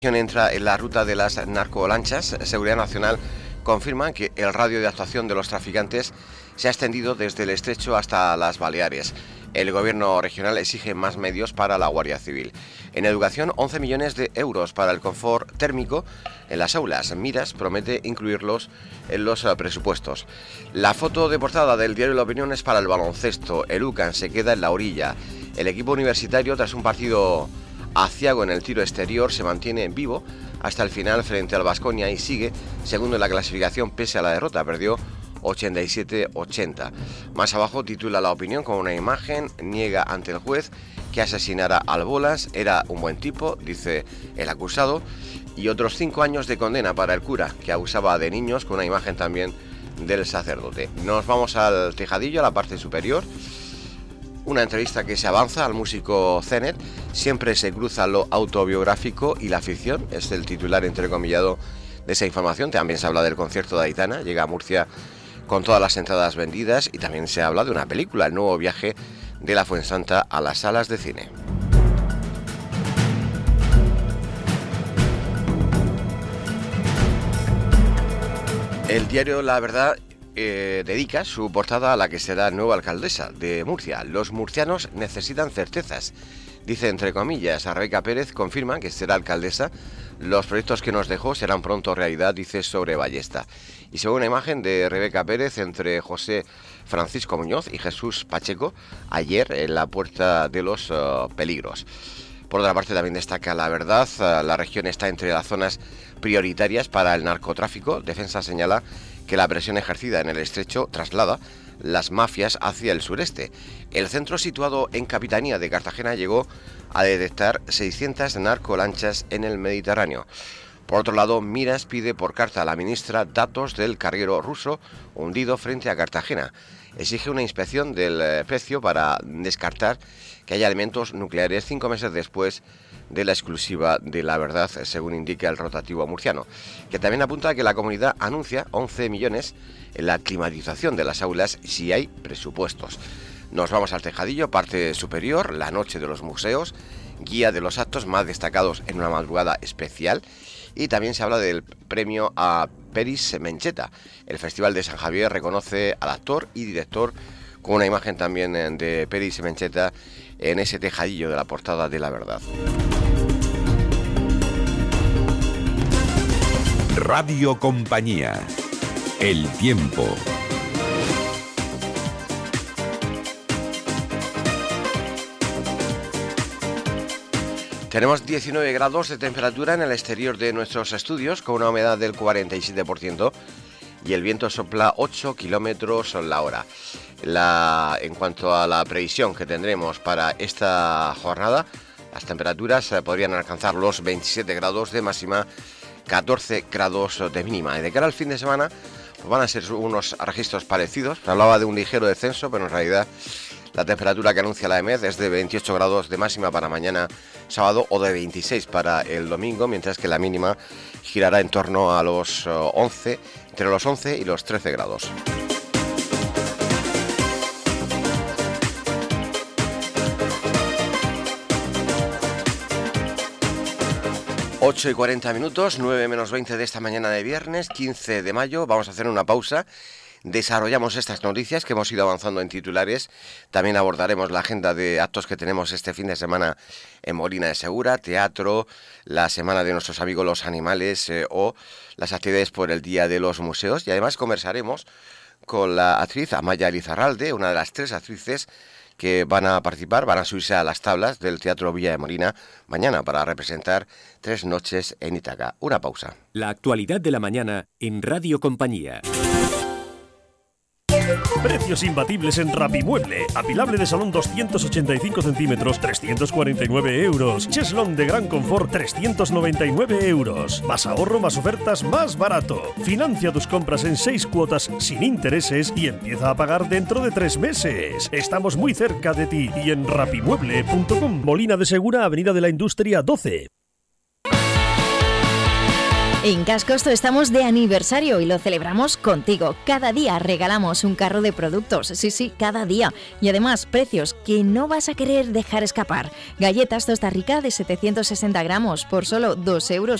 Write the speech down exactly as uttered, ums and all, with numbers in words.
Entra en la ruta de las narcolanchas. Seguridad Nacional confirma que el radio de actuación de los traficantes se ha extendido desde el Estrecho hasta las Baleares. El gobierno regional exige más medios para la Guardia Civil. En educación, once millones de euros para el confort térmico en las aulas. Miras promete incluirlos en los presupuestos. La foto de portada del diario La Opinión es para el baloncesto. El U C A M se queda en la orilla. El equipo universitario, tras un partido aciago en el tiro exterior, se mantiene vivo hasta el final frente al Baskonia y sigue segundo en la clasificación pese a la derrota. Perdió ochenta y siete ochenta. Más abajo titula La Opinión con una imagen: niega ante el juez que asesinara al Bolas, era un buen tipo, dice el acusado, y otros cinco años de condena para el cura que abusaba de niños, con una imagen también del sacerdote. Nos vamos al tejadillo, a la parte superior. Una entrevista que se avanza al músico Zenet. Siempre se cruza lo autobiográfico y la ficción, es el titular entrecomillado de esa información. También se habla del concierto de Aitana, llega a Murcia con todas las entradas vendidas, y también se habla de una película, el nuevo viaje de la Fuensanta a las salas de cine. El diario La Verdad Eh, dedica su portada a la que será nueva alcaldesa de Murcia. Los murcianos necesitan certezas, dice entre comillas. A Rebeca Pérez confirma que será alcaldesa. Los proyectos que nos dejó serán pronto realidad, dice sobre Ballesta. Y según una imagen de Rebeca Pérez entre José Francisco Muñoz y Jesús Pacheco ayer en la Puerta de los uh, Peligros. Por otra parte, también destaca La Verdad, la región está entre las zonas prioritarias para el narcotráfico. Defensa señala que la presión ejercida en el Estrecho traslada las mafias hacia el sureste. El centro, situado en Capitanía de Cartagena, llegó a detectar seiscientas narcolanchas en el Mediterráneo. Por otro lado, Miras pide por carta a la ministra datos del carguero ruso hundido frente a Cartagena. Exige una inspección del precio para descartar que haya elementos nucleares cinco meses después de la exclusiva de La Verdad, según indica el rotativo murciano, que también apunta a que la comunidad anuncia once millones en la climatización de las aulas si hay presupuestos. Nos vamos al tejadillo, parte superior, la noche de los museos, guía de los actos más destacados en una madrugada especial, y también se habla del premio a Peris Mencheta. El Festival de San Javier reconoce al actor y director, con una imagen también de Peris Mencheta en ese tejadillo de la portada de La Verdad. Radio Compañía. El tiempo. Tenemos diecinueve grados de temperatura en el exterior de nuestros estudios, con una humedad del cuarenta y siete por ciento, y el viento sopla ocho kilómetros la hora. La, en cuanto a la previsión que tendremos para esta jornada, las temperaturas eh, podrían alcanzar los veintisiete grados de máxima, catorce grados de mínima. Y de cara al fin de semana, pues van a ser unos registros parecidos. Se hablaba de un ligero descenso, pero en realidad la temperatura que anuncia la E M E D es de veintiocho grados de máxima para mañana sábado, o de veintiséis para el domingo, mientras que la mínima girará en torno a los once, entre los once y los trece grados. ocho y cuarenta minutos, nueve menos veinte de esta mañana de viernes, quince de mayo. Vamos a hacer una pausa. Desarrollamos estas noticias que hemos ido avanzando en titulares. También abordaremos la agenda de actos que tenemos este fin de semana en Molina de Segura, teatro, la semana de nuestros amigos los animales eh, o las actividades por el Día de los Museos. Y además conversaremos con la actriz Amaya Lizarralde, una de las tres actrices que van a participar, van a subirse a las tablas del Teatro Villa de Molina mañana para representar Tres noches en Ítaca. Una pausa. La actualidad de la mañana en Radio Compañía. Precios imbatibles en Rapimueble. Apilable de salón doscientos ochenta y cinco centímetros, trescientos cuarenta y nueve euros. Cheslón de gran confort, trescientos noventa y nueve euros. Más ahorro, más ofertas, más barato. Financia tus compras en seis cuotas sin intereses y empieza a pagar dentro de tres meses. Estamos muy cerca de ti y en rapimueble punto com. Molina de Segura, Avenida de la Industria doce. En Cascosto estamos de aniversario y lo celebramos contigo. Cada día regalamos un carro de productos, sí, sí, cada día. Y además, precios que no vas a querer dejar escapar. Galletas Tosta Rica de setecientos sesenta gramos por solo dos euros